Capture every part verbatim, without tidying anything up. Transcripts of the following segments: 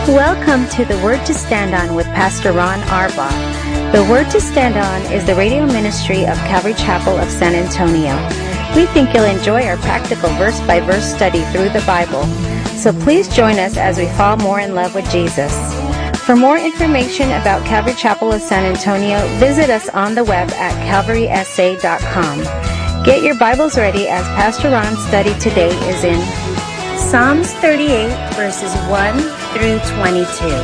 Welcome to The Word to Stand On with Pastor Ron Arbaugh. The Word to Stand On is the radio ministry of Calvary Chapel of San Antonio. We think you'll enjoy our practical verse-by-verse study through the Bible. So please join us as we fall more in love with Jesus. For more information about Calvary Chapel of San Antonio, visit us on the web at calvary s a dot com. Get your Bibles ready as Pastor Ron's study today is in Psalms thirty-eight, verses one through twenty-two.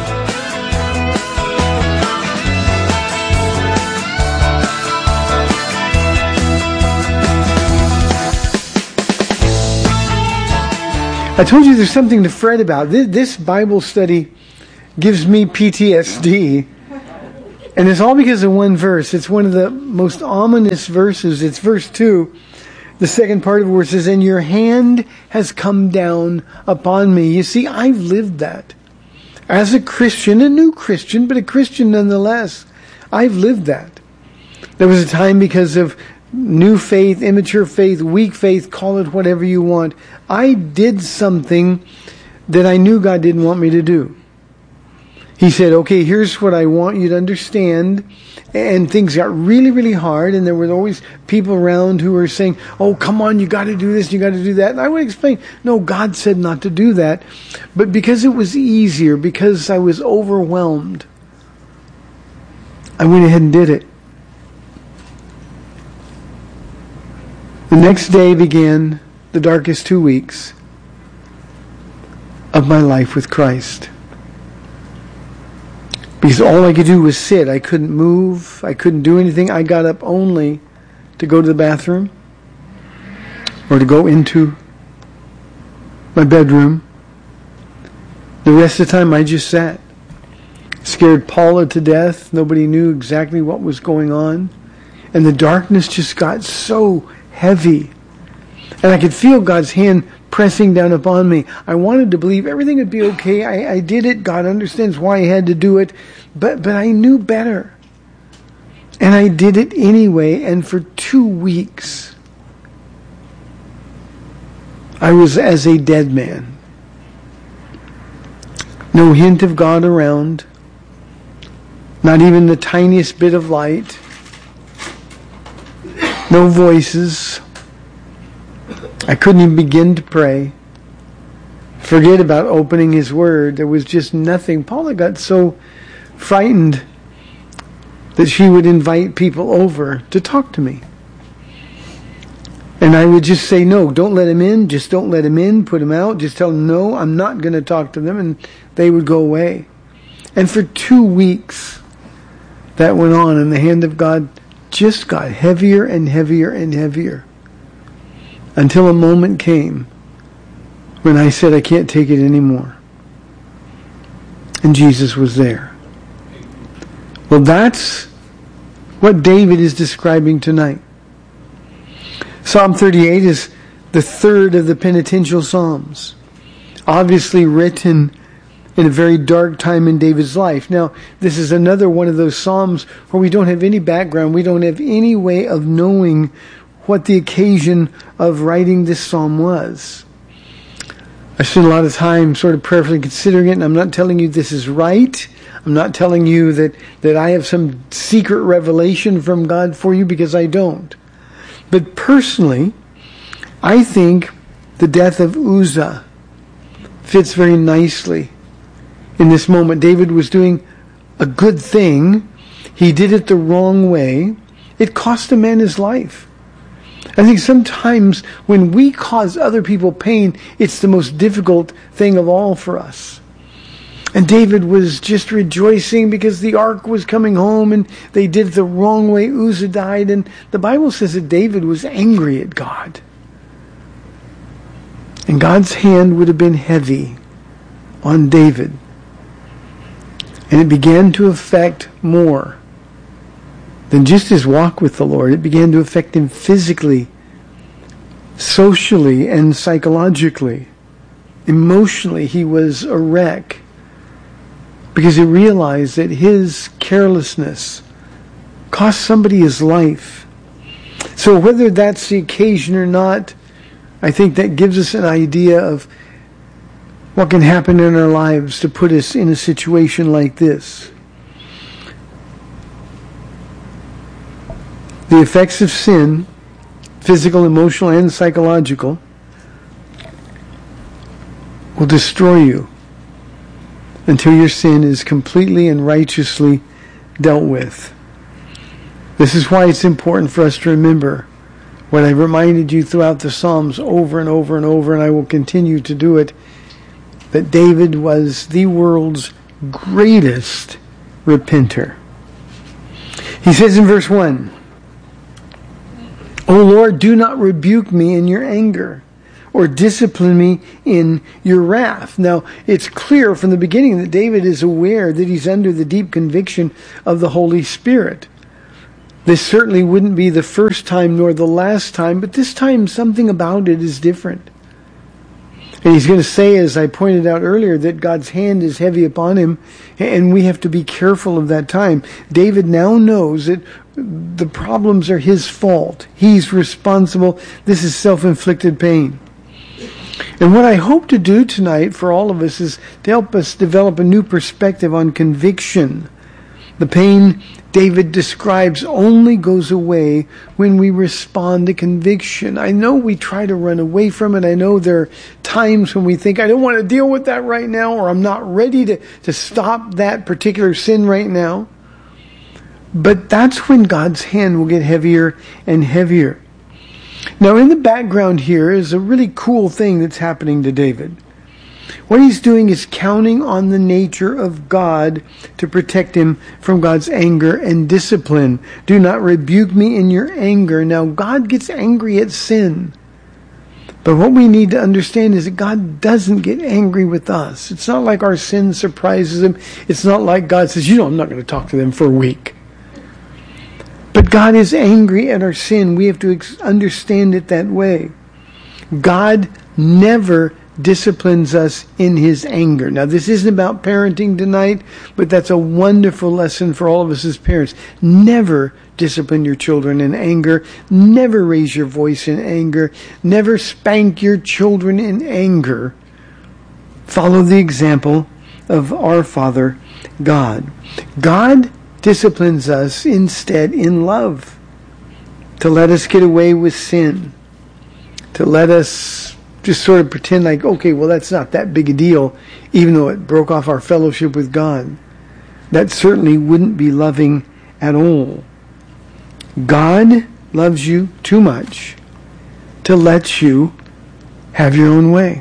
I told you there's something to fret about. This, this Bible study gives me P T S D. And it's all because of one verse. It's one of the most ominous verses. It's verse two. The second part of the verse says, "And your hand has come down upon me." You see, I've lived that. As a Christian, a new Christian, but a Christian nonetheless, I've lived that. There was a time because of new faith, immature faith, weak faith, call it whatever you want. I did something that I knew God didn't want me to do. He said, okay, here's what I want you to understand. And things got really, really hard. And there were always people around who were saying, oh, come on, you got to do this, you got to do that. And I would explain, no, God said not to do that. But because it was easier, because I was overwhelmed, I went ahead and did it. The next day began the darkest two weeks of my life with Christ. Because all I could do was sit. I couldn't move. I couldn't do anything. I got up only to go to the bathroom or to go into my bedroom. The rest of the time I just sat. Scared Paula to death. Nobody knew exactly what was going on. And the darkness just got so heavy. And I could feel God's hand pressing down upon me. I wanted to believe everything would be okay. I, I did it. God understands why I had to do it. But, but I knew better. And I did it anyway. And for two weeks, I was as a dead man. No hint of God around. Not even the tiniest bit of light. No voices. I couldn't even begin to pray. Forget about opening His Word. There was just nothing. Paula got so frightened that she would invite people over to talk to me. And I would just say, no, don't let him in. Just don't let him in. Put him out. Just tell them, no, I'm not going to talk to them. And they would go away. And for two weeks, that went on. And the hand of God just got heavier and heavier and heavier. Until a moment came when I said, I can't take it anymore. And Jesus was there. Well, that's what David is describing tonight. Psalm thirty-eight is the third of the penitential psalms. Obviously written in a very dark time in David's life. Now, this is another one of those psalms where we don't have any background. We don't have any way of knowing what the occasion of writing this psalm was. I spent a lot of time sort of prayerfully considering it, and I'm not telling you this is right. I'm not telling you that, that I have some secret revelation from God for you, because I don't. But personally, I think the death of Uzzah fits very nicely in this moment. David was doing a good thing. He did it the wrong way. It cost a man his life. I think sometimes when we cause other people pain, it's the most difficult thing of all for us. And David was just rejoicing because the ark was coming home and they did it the wrong way. Uzzah died. And the Bible says that David was angry at God. And God's hand would have been heavy on David. And it began to affect more than just his walk with the Lord. It began to affect him physically, socially, and psychologically. Emotionally, he was a wreck because he realized that his carelessness cost somebody his life. So whether that's the occasion or not, I think that gives us an idea of what can happen in our lives to put us in a situation like this. The effects of sin, physical, emotional, and psychological, will destroy you until your sin is completely and righteously dealt with. This is why it's important for us to remember what I reminded you throughout the Psalms over and over and over, and I will continue to do it, that David was the world's greatest repenter. He says in verse one, O Lord, do not rebuke me in your anger, or discipline me in your wrath. Now, it's clear from the beginning that David is aware that he's under the deep conviction of the Holy Spirit. This certainly wouldn't be the first time nor the last time, but this time something about it is different. And he's going to say, as I pointed out earlier, that God's hand is heavy upon him, and we have to be careful of that time. David now knows that the problems are his fault. He's responsible. This is self-inflicted pain. And what I hope to do tonight for all of us is to help us develop a new perspective on conviction. The pain David describes only goes away when we respond to conviction. I know we try to run away from it. I know there are times when we think, I don't want to deal with that right now, or I'm not ready to, to stop that particular sin right now. But that's when God's hand will get heavier and heavier. Now, in the background here is a really cool thing that's happening to David. What he's doing is counting on the nature of God to protect him from God's anger and discipline. Do not rebuke me in your anger. Now, God gets angry at sin. But what we need to understand is that God doesn't get angry with us. It's not like our sin surprises him. It's not like God says, you know, I'm not going to talk to them for a week. But God is angry at our sin. We have to ex- understand it that way. God never disciplines us in his anger. Now, this isn't about parenting tonight, but that's a wonderful lesson for all of us as parents. Never discipline your children in anger. Never raise your voice in anger. Never spank your children in anger. Follow the example of our Father, God. God disciplines us instead in love, to let us get away with sin, to let us just sort of pretend like, okay, well, that's not that big a deal, even though it broke off our fellowship with God. That certainly wouldn't be loving at all. God loves you too much to let you have your own way.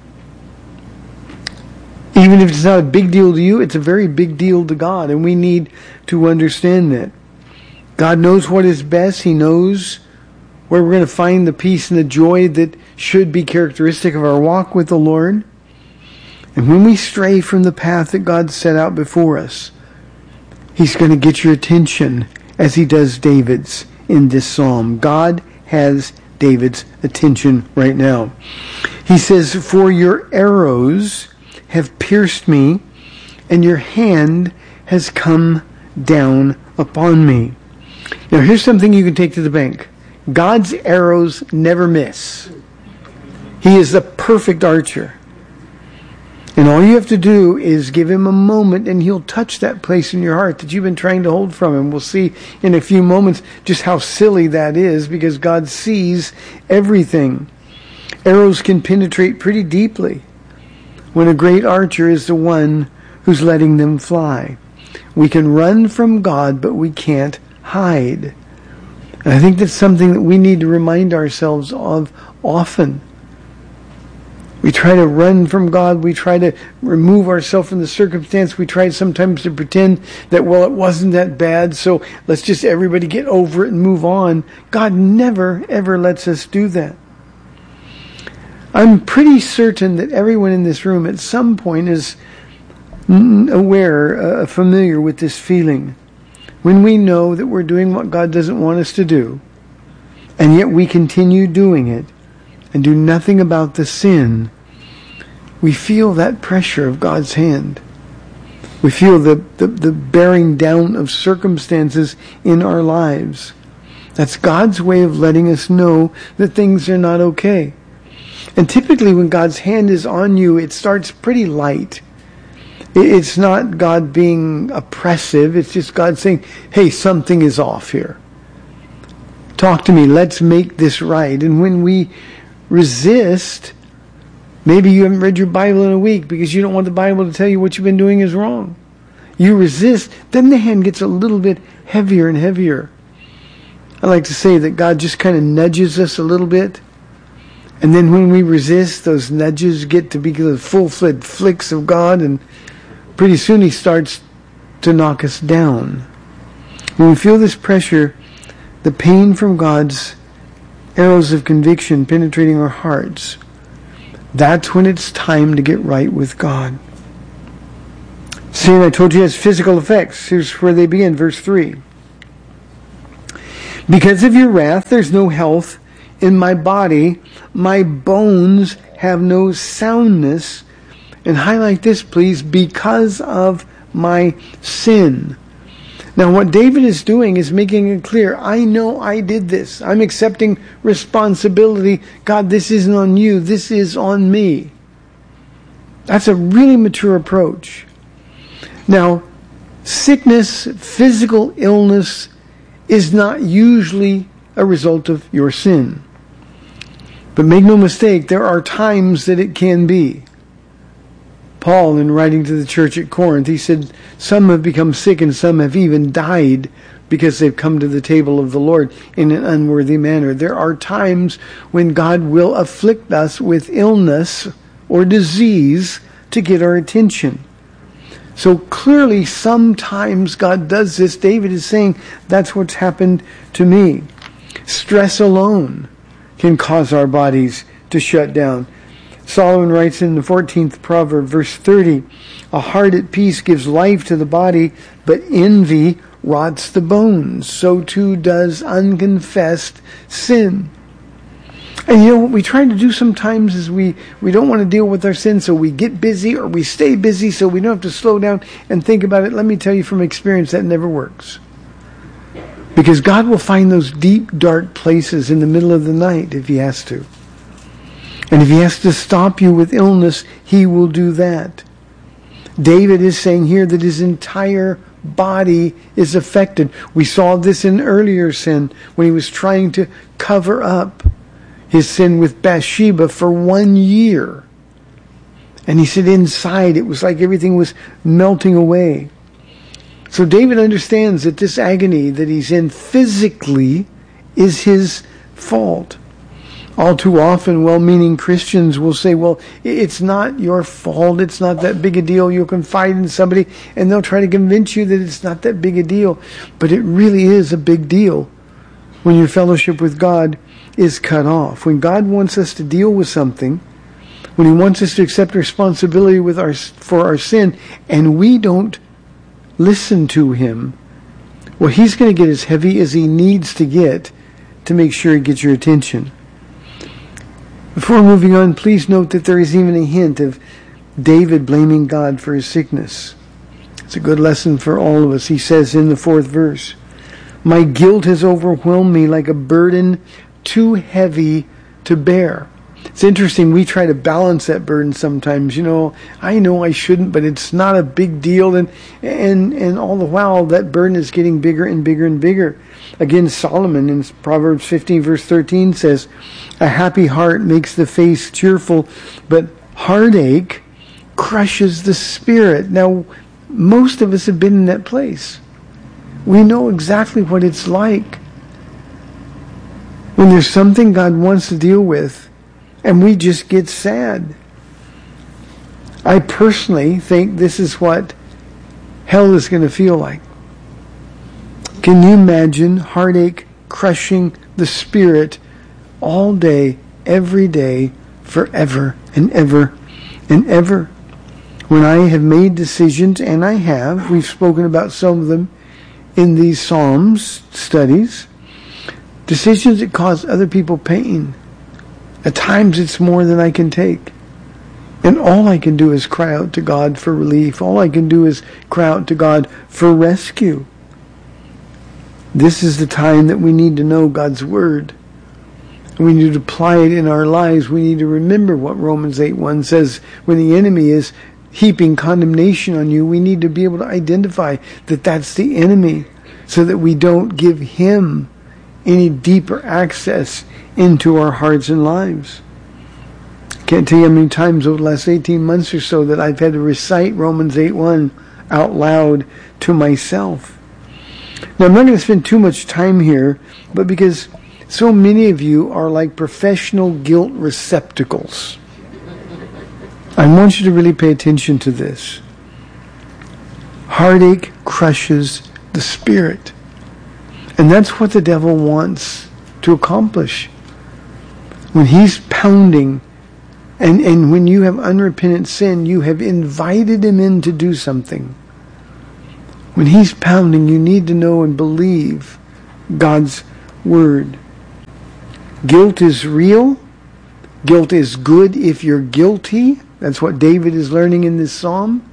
Even if it's not a big deal to you, it's a very big deal to God, and we need to understand that. God knows what is best. He knows where we're going to find the peace and the joy that should be characteristic of our walk with the Lord. And when we stray from the path that God set out before us, he's going to get your attention as he does David's in this psalm. God has David's attention right now. He says, for your arrows have pierced me, and your hand has come down upon me. Now here's something you can take to the bank. God's arrows never miss. He is the perfect archer. And all you have to do is give him a moment, and he'll touch that place in your heart that you've been trying to hold from him. We'll see in a few moments just how silly that is, because God sees everything. Arrows can penetrate pretty deeply when a great archer is the one who's letting them fly. We can run from God, but we can't hide. And I think that's something that we need to remind ourselves of often. We try to run from God. We try to remove ourselves from the circumstance. We try sometimes to pretend that, well, it wasn't that bad, so let's just everybody get over it and move on. God never, ever lets us do that. I'm pretty certain that everyone in this room at some point is aware, uh, familiar with this feeling. When we know that we're doing what God doesn't want us to do, and yet we continue doing it and do nothing about the sin, we feel that pressure of God's hand. We feel the, the, the bearing down of circumstances in our lives. That's God's way of letting us know that things are not okay. And typically when God's hand is on you, it starts pretty light. It's not God being oppressive. It's just God saying, hey, something is off here. Talk to me. Let's make this right. And when we resist, maybe you haven't read your Bible in a week because you don't want the Bible to tell you what you've been doing is wrong. You resist, then the hand gets a little bit heavier and heavier. I like to say that God just kind of nudges us a little bit. And then when we resist, those nudges get to be the full-fledged flicks of God, and pretty soon He starts to knock us down. When we feel this pressure, the pain from God's arrows of conviction penetrating our hearts, that's when it's time to get right with God. Sin, I told you, has physical effects. Here's where they begin, verse three. Because of your wrath, there's no health in my body. My bones have no soundness. And highlight this, please, because of my sin. Now, what David is doing is making it clear, I know I did this. I'm accepting responsibility. God, this isn't on you. This is on me. That's a really mature approach. Now, sickness, physical illness, is not usually a result of your sin. But make no mistake, there are times that it can be. Paul, in writing to the church at Corinth, he said, some have become sick and some have even died because they've come to the table of the Lord in an unworthy manner. There are times when God will afflict us with illness or disease to get our attention. So clearly, sometimes God does this. David is saying, that's what's happened to me. Stress alone can cause our bodies to shut down. Solomon writes in the fourteenth proverb, verse thirty, a heart at peace gives life to the body, but envy rots the bones. So too does unconfessed sin. And you know what we try to do sometimes is we, we don't want to deal with our sin, so we get busy or we stay busy so we don't have to slow down and think about it. Let me tell you from experience, that never works. Because God will find those deep, dark places in the middle of the night if He has to. And if He has to stop you with illness, He will do that. David is saying here that his entire body is affected. We saw this in earlier sin when he was trying to cover up his sin with Bathsheba for one year. And he said inside it was like everything was melting away. So David understands that this agony that he's in physically is his fault. All too often, well-meaning Christians will say, well, it's not your fault. It's not that big a deal. You'll confide in somebody and they'll try to convince you that it's not that big a deal. But it really is a big deal when your fellowship with God is cut off. When God wants us to deal with something, when He wants us to accept responsibility with our for our sin, and we don't listen to Him, well, He's going to get as heavy as He needs to get to make sure He gets your attention. Before moving on, please note that there is even a hint of David blaming God for his sickness. It's a good lesson for all of us. He says in the fourth verse, my guilt has overwhelmed me like a burden too heavy to bear. It's interesting, we try to balance that burden sometimes. You know, I know I shouldn't, but it's not a big deal. And and and all the while, that burden is getting bigger and bigger and bigger. Again, Solomon in Proverbs fifteen, verse thirteen says, a happy heart makes the face cheerful, but heartache crushes the spirit. Now, most of us have been in that place. We know exactly what it's like when there's something God wants to deal with, and we just get sad. I personally think this is what hell is going to feel like. Can you imagine heartache crushing the spirit all day, every day, forever and ever and ever? When I have made decisions, and I have, we've spoken about some of them in these Psalms studies, decisions that cause other people pain. At times it's more than I can take. And all I can do is cry out to God for relief. All I can do is cry out to God for rescue. This is the time that we need to know God's Word. We need to apply it in our lives. We need to remember what Romans eight one says. When the enemy is heaping condemnation on you, we need to be able to identify that that's the enemy, so that we don't give him any deeper access into our hearts and lives. I can't tell you how many times over the last eighteen months or so that I've had to recite Romans eight one out loud to myself. Now, I'm not going to spend too much time here, but because so many of you are like professional guilt receptacles, I want you to really pay attention to this. Heartache crushes the spirit. And that's what the devil wants to accomplish. When he's pounding, and, and when you have unrepentant sin, you have invited him in to do something. When he's pounding, you need to know and believe God's word. Guilt is real. Guilt is good if you're guilty. That's what David is learning in this psalm.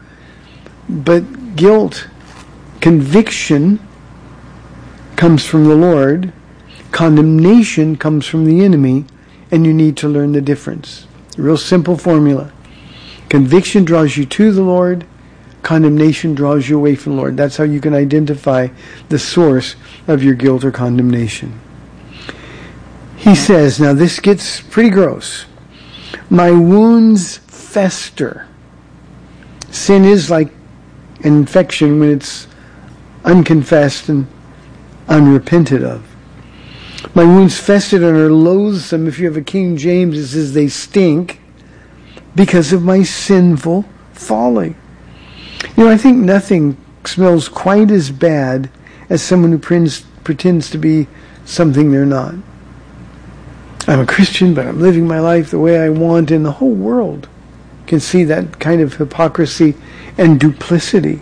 But guilt, conviction, comes from the Lord. Condemnation comes from the enemy, and you need to learn the difference. A real simple formula. Conviction draws you to the Lord. Condemnation draws you away from the Lord. That's how you can identify the source of your guilt or condemnation. He says, now this gets pretty gross. My wounds fester. Sin is like an infection when it's unconfessed and unrepented of. My wounds festered and are loathsome. If you have a King James, it says they stink because of my sinful folly. You know, I think nothing smells quite as bad as someone who pretends, pretends to be something they're not. I'm a Christian, but I'm living my life the way I want, and the whole world can see that kind of hypocrisy and duplicity.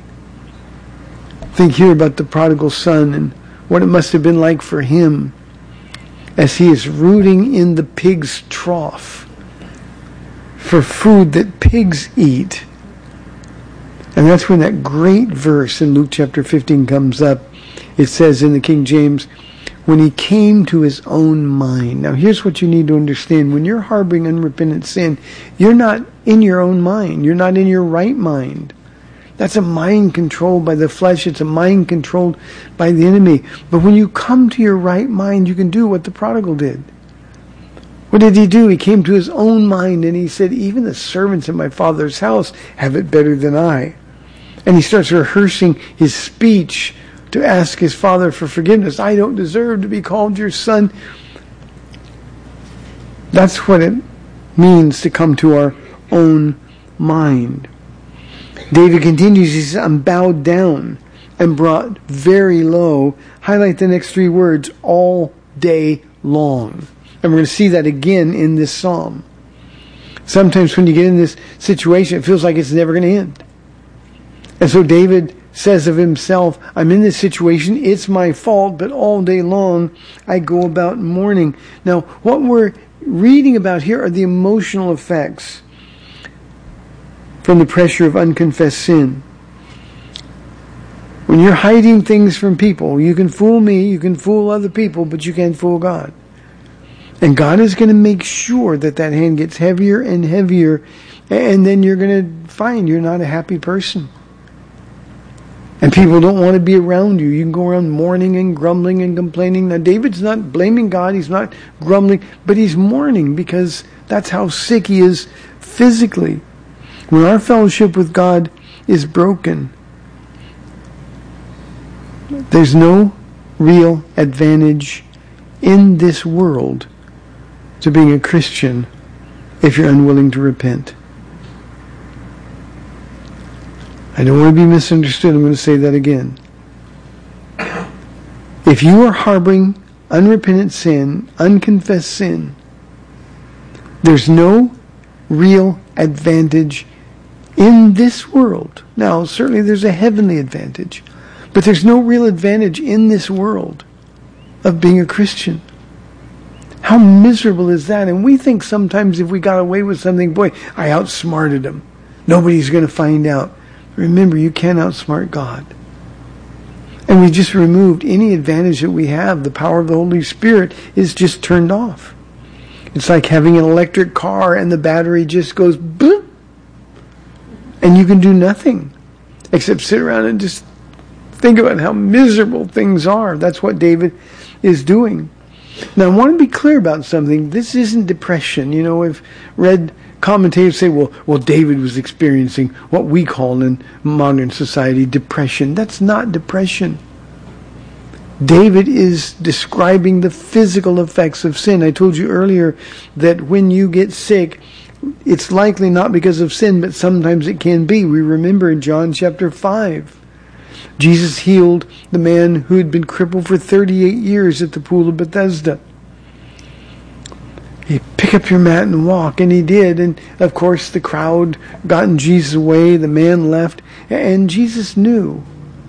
Think here about the prodigal son and what it must have been like for him as he is rooting in the pig's trough for food that pigs eat. And that's when that great verse in Luke chapter fifteen comes up. It says in the King James, when he came to his own mind. Now here's what you need to understand. When you're harboring unrepentant sin, you're not in your own mind. You're not in your right mind. That's a mind controlled by the flesh. It's a mind controlled by the enemy. But when you come to your right mind, you can do what the prodigal did. What did he do? He came to his own mind and he said, even the servants in my father's house have it better than I. And he starts rehearsing his speech to ask his father for forgiveness. I don't deserve to be called your son. That's what it means to come to our own mind. David continues, he says, I'm bowed down and brought very low. Highlight the next three words, all day long. And we're going to see that again in this psalm. Sometimes when you get in this situation, it feels like it's never going to end. And so David says of himself, I'm in this situation, it's my fault, but all day long I go about mourning. Now, what we're reading about here are the emotional effects from the pressure of unconfessed sin. When you're hiding things from people, you can fool me, you can fool other people, but you can't fool God. And God is going to make sure that that hand gets heavier and heavier, and then you're going to find you're not a happy person. And people don't want to be around you. You can go around mourning and grumbling and complaining. Now, David's not blaming God. He's not grumbling, but he's mourning because that's how sick he is physically. When our fellowship with God is broken, there's no real advantage in this world to being a Christian if you're unwilling to repent. I don't want to be misunderstood. I'm going to say that again. If you are harboring unrepentant sin, unconfessed sin, there's no real advantage in this world. Now, certainly there's a heavenly advantage, but there's no real advantage in this world of being a Christian. How miserable is that? And we think sometimes if we got away with something, boy, I outsmarted him. Nobody's going to find out. Remember, you can't outsmart God. And we just removed any advantage that we have. The power of the Holy Spirit is just turned off. It's like having an electric car and the battery just goes boop, and you can do nothing except sit around and just think about how miserable things are. That's what David is doing. Now, I want to be clear about something. This isn't depression. You know, I've read commentators say, well, well, David was experiencing what we call in modern society depression. That's not depression. David is describing the physical effects of sin. I told you earlier that when you get sick, it's likely not because of sin, but sometimes it can be. We remember in John chapter five, Jesus healed the man who had been crippled for thirty-eight years at the pool of Bethesda. He pick up your mat and walk, and he did. And of course the crowd got in Jesus' way, the man left, and Jesus knew.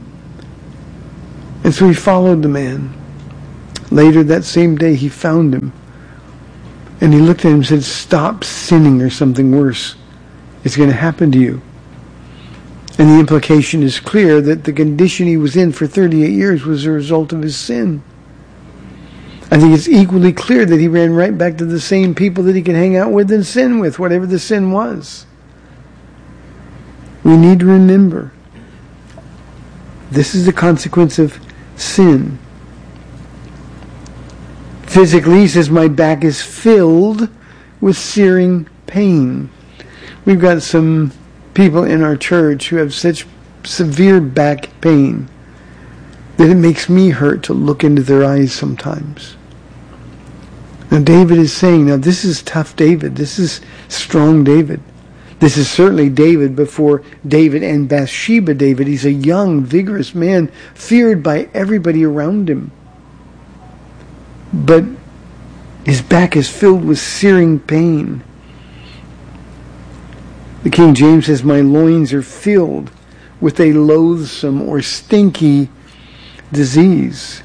And so he followed the man. Later that same day he found him. And he looked at him and said, stop sinning or something worse is going to happen to you. And the implication is clear that the condition he was in for thirty-eight years was a result of his sin. I think it's equally clear that he ran right back to the same people that he could hang out with and sin with, whatever the sin was. We need to remember, this is the consequence of sin. Physically, he says, my back is filled with searing pain. We've got some people in our church who have such severe back pain that it makes me hurt to look into their eyes sometimes. Now David is saying, now this is tough David. This is strong David. This is certainly David before David and Bathsheba David. He's a young, vigorous man, feared by everybody around him. But his back is filled with searing pain. The King James says, my loins are filled with a loathsome or stinky disease.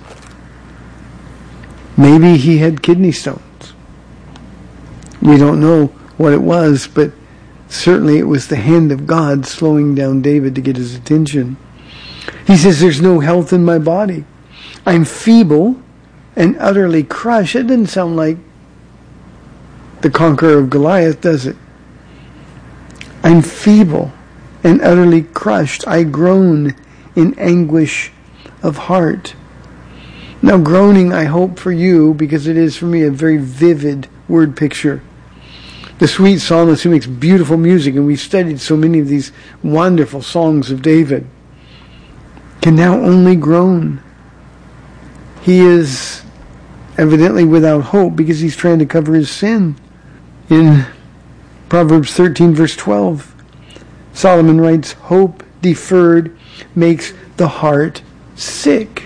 Maybe he had kidney stones. We don't know what it was, but certainly it was the hand of God slowing down David to get his attention. He says, there's no health in my body. I'm feeble and utterly crushed. It doesn't sound like the conqueror of Goliath, does it? I'm feeble and utterly crushed. I groan in anguish of heart. Now, groaning, I hope for you, because it is for me a very vivid word picture. The sweet psalmist who makes beautiful music, and we've studied so many of these wonderful songs of David, can now only groan. He is evidently without hope because he's trying to cover his sin. In Proverbs thirteen, verse twelve, Solomon writes, hope deferred makes the heart sick.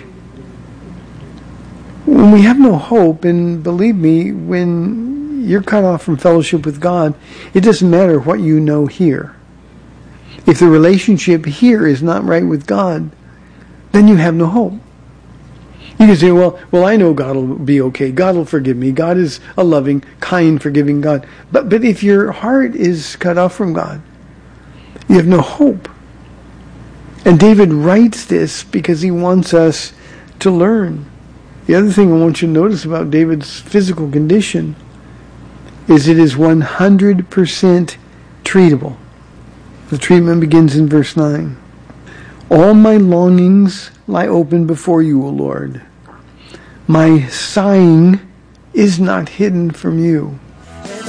When we have no hope, and believe me, when you're cut off from fellowship with God, it doesn't matter what you know here. If the relationship here is not right with God, then you have no hope. You can say, well, well, I know God will be okay. God will forgive me. God is a loving, kind, forgiving God. But, but if your heart is cut off from God, you have no hope. And David writes this because he wants us to learn. The other thing I want you to notice about David's physical condition is it is one hundred percent treatable. The treatment begins in verse nine. All my longings lie open before you, O Lord. My sighing is not hidden from you.